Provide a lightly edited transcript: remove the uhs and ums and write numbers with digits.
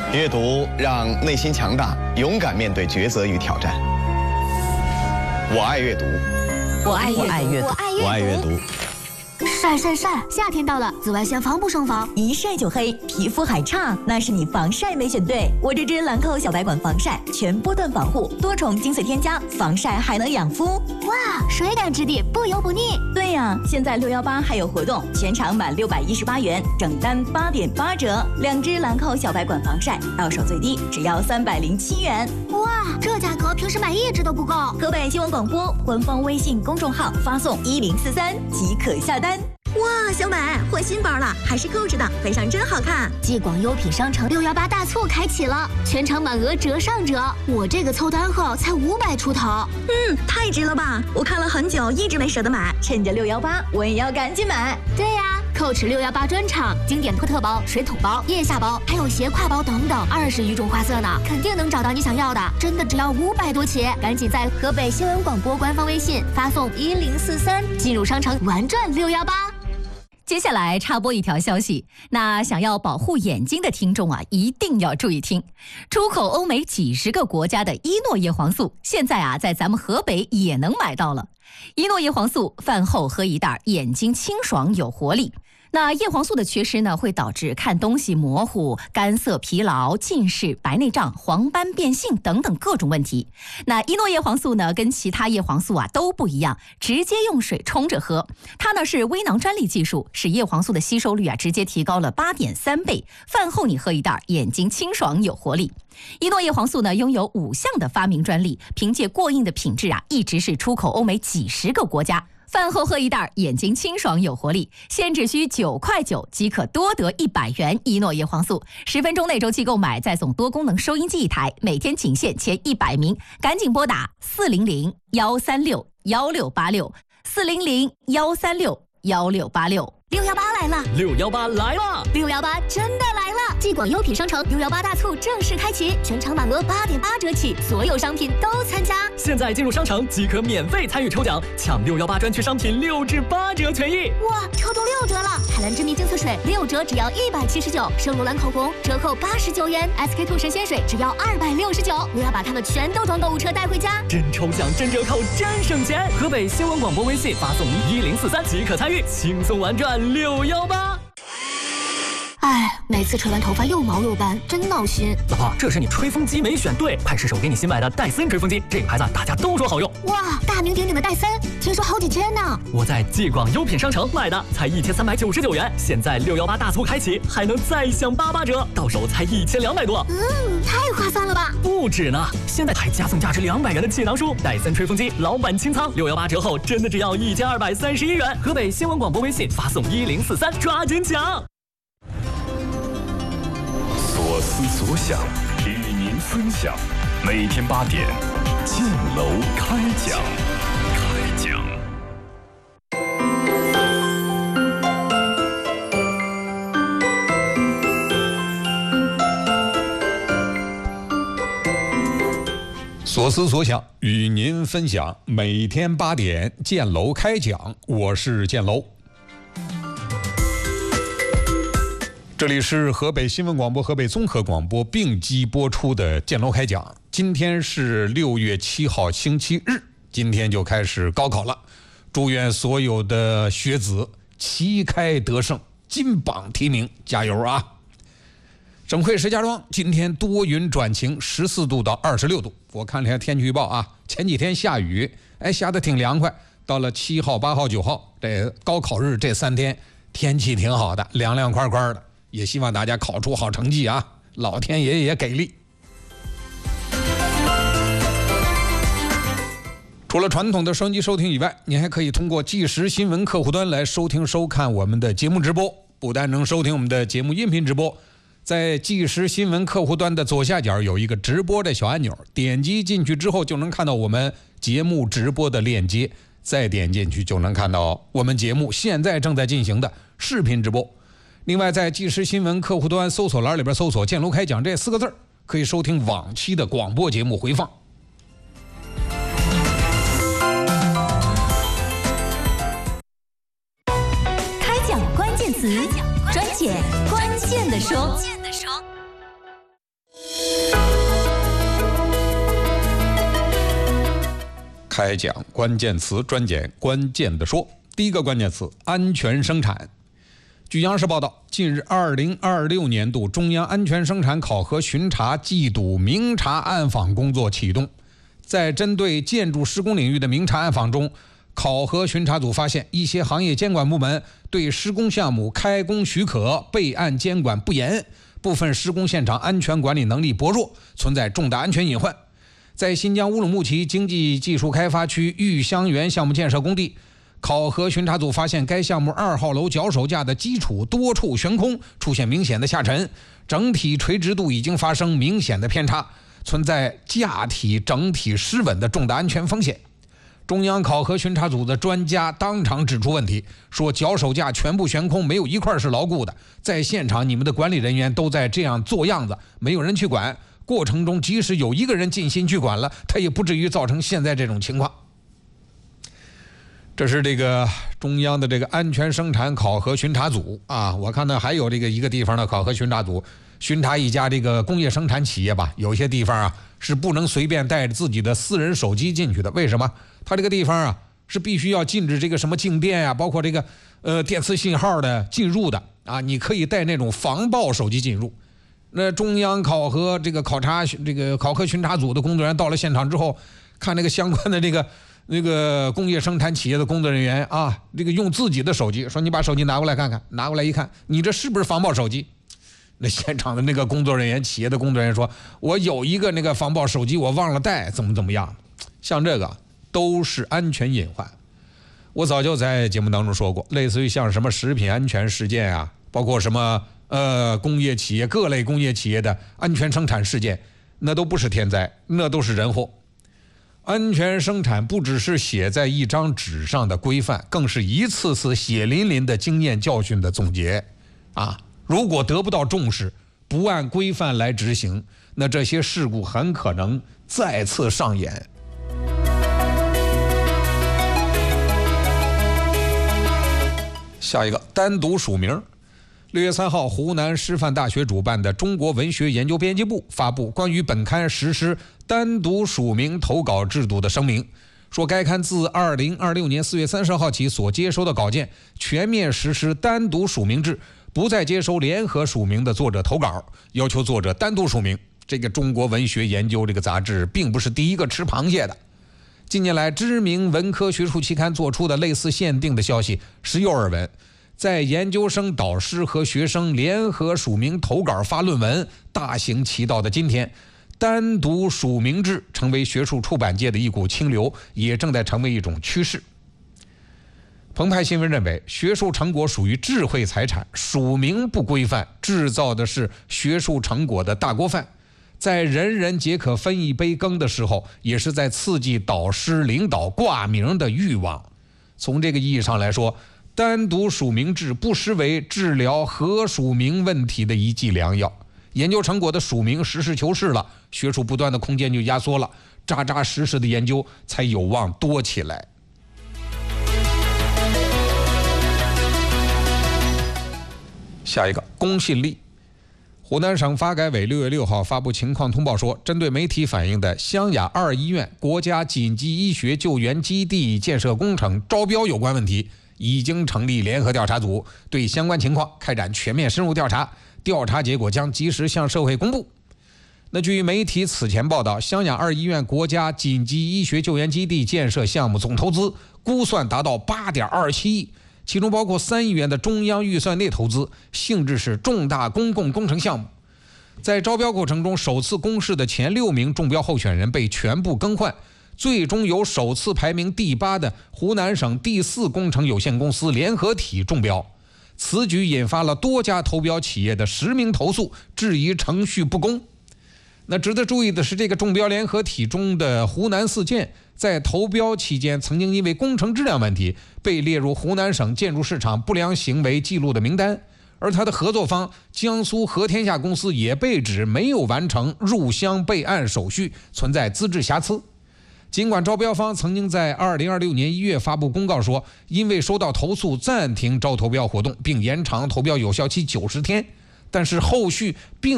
阅读让内心强大，勇敢面对抉择与挑战。我爱阅读， 我爱阅读， 我爱阅读。 晒晒晒！夏天到了，紫外线防不胜防， 一晒就黑，皮肤还差，那是你防晒没选对。我这支兰蔻小白管防晒，全波段防护，多重精粹添加，防晒还能养肤。 哇，水感质地，不油不腻。 对呀，现在618还有活动，全场满618元，整单8.8折。2支兰蔻小白管防晒，到手最低只要307元。 哇，这价格平时买1支都不够。 河北新闻广播官方微信公众号发送1043即可下单。哇，小美换新包了，还是Coach的，配上真好看。 继广优品商城618大促开启了，全场满额折上折。我这个凑单后才500出头， 太值了吧！我看了很久，一直没舍得买，趁着618，我也要赶紧买。 对呀，Coach 618专场，经典托特包、水桶包、腋下包，还有斜挎包等等，20余种花色呢，肯定能找到你想要的。真的只要500多起，赶紧在河北新闻广播官方微信发送1043，进入商城玩转618。 接下来插播一条消息，那想要保护眼睛的听众啊，一定要注意听。出口欧美几十个国家的伊诺叶黄素，现在啊，在咱们河北也能买到了。伊诺叶黄素饭后喝一袋，眼睛清爽有活力。那叶黄素的缺失呢，会导致看东西模糊、干涩、疲劳、近视、白内障、黄斑变性等等各种问题。那伊诺叶黄素呢，跟其他叶黄素啊都不一样，直接用水冲着喝。它呢是微囊专利技术，使叶黄素的吸收率啊直接提高了8.3倍。饭后你喝一袋，眼睛清爽有活力。伊诺叶黄素呢拥有5项的发明专利，凭借过硬的品质啊，一直是出口欧美几十个国家。饭后喝一袋，眼睛清爽有活力，现只需9.9块即可多得100元伊诺叶黄素。10分钟内周期购买，再送多功能收音机1台，每天仅限前100名，赶紧拨打400-136-1686，400-136-1686。 618来了 ，618来了 ，618真的来了！继广优品商城618大促正式开启，全场满额8.8折起，所有商品都参加。 现在进入商城即可免费参与抽奖，抢618专区商品6至8折权益。 哇，抽中6折了！海蓝之谜净色水6折只要179，圣罗兰口红折扣89元，SK two神仙水只要269。我要把它们全都装购物车带回家。 真抽奖，真折扣，真省钱！河北新闻广播微信发送1043即可参与，轻松玩转618。 哎，每次吹完头发又毛又干，真闹心。 老婆，这是你吹风机没选对，派试手给你新买的戴森吹风机，这个牌子大家都说好用。 哇，大名鼎鼎的戴森，听说好几千呢。 我在继广优品商城买的，才1399元，现在618大促开启，还能再享88折，到手才1200多。 太划算了吧！ 不止呢，现在还加送价值200元的气囊书，戴森吹风机老板清仓，618折后真的只要1231元。河北新闻广播微信发送1043，抓紧抢。 所思所想，与您分享。每天8点，建楼开讲。 所思所想，与您分享。每天8点，建楼开讲。我是建楼。这里是河北新闻广播、河北综合广播并机播出的建楼开讲。今天是6月7号星期日，今天就开始高考了。祝愿所有的学子旗开得胜，金榜题名，加油啊！省会石家庄今天多云转晴，14度到26度。我看了一下天气预报啊，前几天下雨，下得挺凉快。到了7号、8号、9号这高考日这3天，天气挺好的，凉凉快快的。也希望大家考出好成绩啊！老天爷也给力。除了传统的收音机收听以外，您还可以通过即时新闻客户端来收听收看我们的节目直播。不但能收听我们的节目音频直播，在即时新闻客户端的左下角有一个直播的小按钮，点击进去之后就能看到我们节目直播的链接，再点进去就能看到我们节目现在正在进行的视频直播。另外，在即时新闻客户端搜索栏里边搜索“建楼开讲”这4个字，可以收听往期的广播节目回放。 开讲关键词，专解关键的说。 开讲关键词专讲关键的说。第一个关键词：安全生产。据央视报道，近日2026年度中央安全生产考核巡查季度明察暗访工作启动。在针对建筑施工领域的明察暗访中，考核巡查组发现一些行业监管部门对施工项目开工许可备案监管不严，部分施工现场安全管理能力薄弱，存在重大安全隐患。在新疆乌鲁木齐经济技术开发区玉香园项目建设工地，考核巡查组发现该项目2号楼脚手架的基础多处悬空，出现明显的下沉，整体垂直度已经发生明显的偏差，存在架体整体失稳的重大安全风险。中央考核巡查组的专家当场指出问题，说脚手架全部悬空，没有一块是牢固的，在现场你们的管理人员都在这样做样子，没有人去管，过程中即使有一个人尽心去管了，他也不至于造成现在这种情况。这是这个中央的这个安全生产考核巡查组啊，我看到还有这个一个地方的考核巡查组巡查一家这个工业生产企业吧，有些地方啊是不能随便带着自己的私人手机进去的。为什么？他这个地方啊是必须要禁止这个什么静电啊，包括这个电磁信号的进入的啊，你可以带那种防爆手机进入。那中央考核这个考核巡查组的工作人员到了现场之后，看那个相关的那个工业生产企业的工作人员啊，这个用自己的手机说，你把手机拿过来看看，拿过来一看，你这是不是防爆手机？那现场的那个工作人员，企业的工作人员说，我有一个那个防爆手机我忘了带，怎么样，像这个都是安全隐患。我早就在节目当中说过，类似于像什么食品安全事件啊，包括什么工业企业各类工业企业的安全生产事件，那都不是天灾，那都是人祸。安全生产不只是写在一张纸上的规范，更是一次次血淋淋的经验教训的总结啊！如果得不到重视，不按规范来执行，那这些事故很可能再次上演。下一个单独署名。6月3号，湖南师范大学主办的中国文学研究编辑部发布关于本刊实施单独署名投稿制度的声明，说该刊自2026年4月30号起所接收的稿件全面实施单独署名制，不再接收联合署名的作者投稿，要求作者单独署名。这个中国文学研究这个杂志并不是第一个吃螃蟹的，近年来知名文科学术期刊做出的类似限定的消息时有耳闻。在研究生导师和学生联合署名投稿发论文大行其道的今天，单独署名制成为学术出版界的一股清流，也正在成为一种趋势。澎湃新闻认为，学术成果属于智慧财产，署名不规范，制造的是学术成果的大锅饭。在人人皆可分一杯羹的时候，也是在刺激导师领导挂名的欲望。从这个意义上来说，单独署名制不失为治疗合署名问题的一剂良药。研究成果的署名实事求是了，学术不断的空间就压缩了，扎扎实实的研究才有望多起来。下一个，公信力。湖南省发改委6月6号发布情况通报说，针对媒体反映的湘雅2医院国家紧急医学救援基地建设工程招标有关问题，已经成立联合调查组，对相关情况开展全面深入调查，调查结果将及时向社会公布。那据媒体此前报道，湘雅2医院国家紧急医学救援基地建设项目总投资估算达到8.27亿，其中包括3亿元的中央预算内投资，性质是重大公共工程项目。在招标过程中，首次公示的前6名中标候选人被全部更换，最终由首次排名第8的湖南省第4工程有限公司联合体中标。此举引发了多家投标企业的实名投诉，质疑程序不公。那值得注意的是，这个中标联合体中的湖南4建在投标期间曾经因为工程质量问题被列入湖南省建筑市场不良行为记录的名单，而他的合作方江苏和天下公司也被指没有完成入乡备案手续，存在资质瑕疵。尽管招标方曾经在2026年1月发布公告说，因为收到投诉暂停招投标活动，并延长投标有效期90天，但是后续并